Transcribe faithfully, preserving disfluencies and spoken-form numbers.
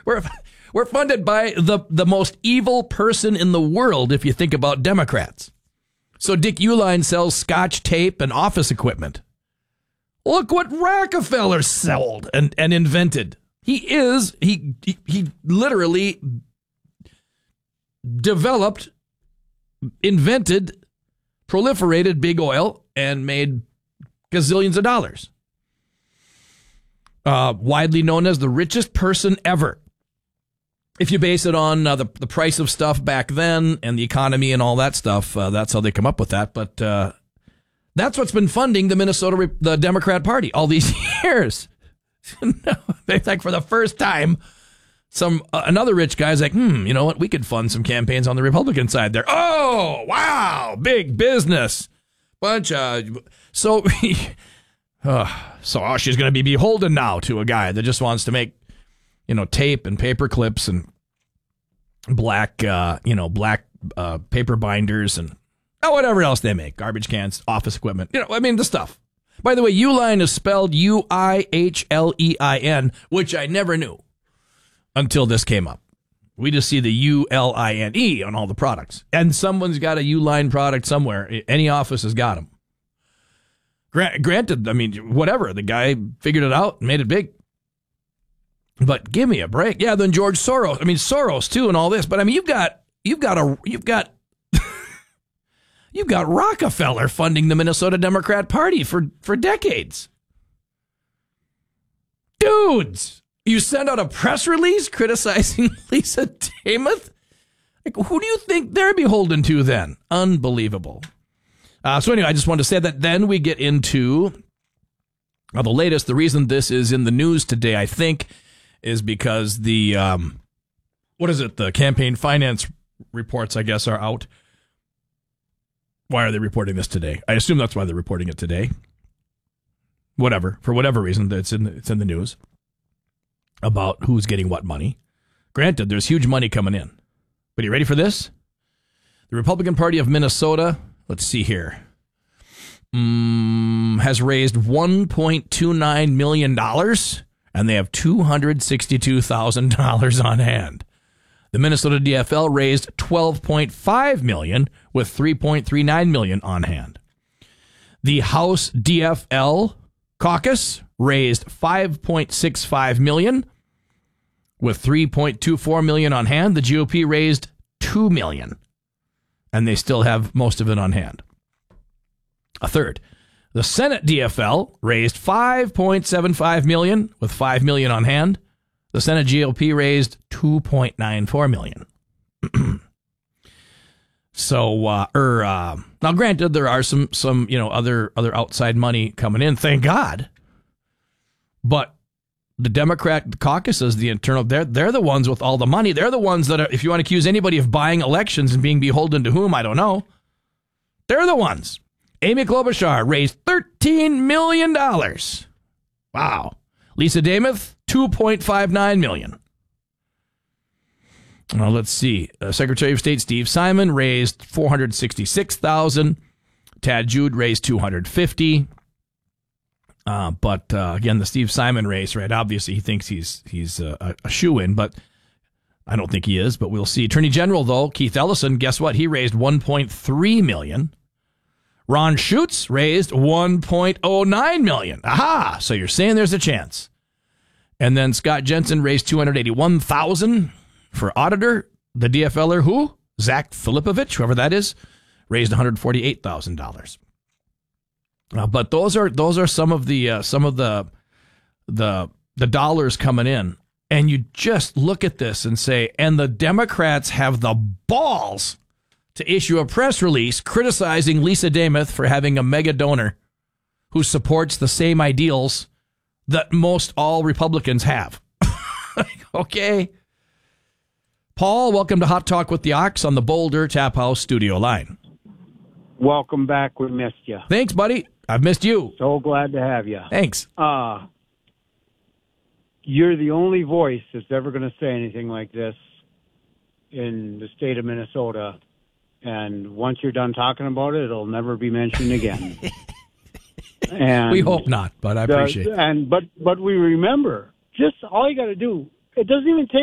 we're we're funded by the, the most evil person in the world if you think about Democrats. So Dick Uihlein sells Scotch tape and office equipment. Look what Rockefeller sold and, and invented. He is, he, he he literally developed, invented, proliferated big oil and made gazillions of dollars. Uh, widely known as the richest person ever. If you base it on uh, the, the price of stuff back then and the economy and all that stuff, uh, that's how they come up with that. But uh, that's what's been funding the Minnesota, the Democrat Party all these years. It's like for the first time, some uh, another rich guy's like, hmm, you know what? We could fund some campaigns on the Republican side there. Oh, wow, big business. Bunch of so, uh, so oh, she's going to be beholden now to a guy that just wants to make, you know, tape and paper clips and black, uh, you know, black uh, paper binders and oh, whatever else they make, garbage cans, office equipment. You know, I mean, the stuff. By the way, Uihlein is spelled U I H L E I N, which I never knew until this came up. We just see the U L I N E on all the products. And someone's got a Uihlein product somewhere. Any office has got them. Granted, I mean, whatever. The guy figured it out and made it big. But give me a break. Yeah, then George Soros. I mean, Soros, too, and all this. But, I mean, you've got, you've got a, you've got, you've got Rockefeller funding the Minnesota Democrat Party for, for decades. Dudes, you send out a press release criticizing Lisa Demuth? Like, who do you think they're beholden to then? Unbelievable. Uh, so anyway, I just wanted to say that. Then we get into uh, the latest. The reason this is in the news today, I think, is because the, um, what is it, the campaign finance reports, I guess, are out. Why are they reporting this today? I assume that's why they're reporting it today. Whatever. For whatever reason, it's in the, it's in the news about who's getting what money. Granted, there's huge money coming in. But are you ready for this? The Republican Party of Minnesota, let's see here, um, has raised one point two nine million dollars, and they have two hundred sixty-two thousand dollars on hand. The Minnesota D F L raised twelve point five million dollars with three point three nine million dollars on hand. The House D F L caucus raised five point six five million dollars with three point two four million dollars on hand. The G O P raised two million dollars, and they still have most of it on hand. A third. The Senate D F L raised five point seven five million dollars with five million dollars on hand. The Senate G O P raised two point nine four million dollars. So, uh, er, uh, now granted, there are some, some, you know, other, other outside money coming in, thank God. But the Democrat caucuses, the internal, they're, they're the ones with all the money. They're the ones that are, if you want to accuse anybody of buying elections and being beholden to whom, I don't know. They're the ones. Amy Klobuchar raised thirteen million dollars. Wow. Lisa Demuth, two point five nine million dollars. Well, let's see. Uh, Secretary of State Steve Simon raised four hundred sixty-six thousand dollars. Tad Jude raised two hundred fifty thousand dollars. Uh, but uh, again, the Steve Simon race, right? Obviously, he thinks he's he's a, a shoo-in, but I don't think he is. But we'll see. Attorney General, though, Keith Ellison, guess what? He raised one point three million dollars. Ron Schutz raised one point oh nine million dollars. Aha! So you're saying there's a chance. And then Scott Jensen raised two hundred eighty-one thousand dollars for auditor. The D F L er, who? Zach Filipovich, whoever that is, raised one hundred forty-eight thousand dollars. Uh, but those are those are some of the uh, some of the the the dollars coming in, and you just look at this and say, and the Democrats have the balls to issue a press release criticizing Lisa Demuth for having a mega donor who supports the same ideals that most all Republicans have. Okay. Paul, welcome to Hot Talk with the Ox on the Boulder Tap House studio line. Welcome back. We missed you. Thanks, buddy. I've missed you. So glad to have you. Thanks. Uh, you're the only voice that's ever going to say anything like this in the state of Minnesota. And once you're done talking about it, it'll never be mentioned again. And we hope not, but I appreciate the, it. And but but we remember, just all you got to do. It doesn't even take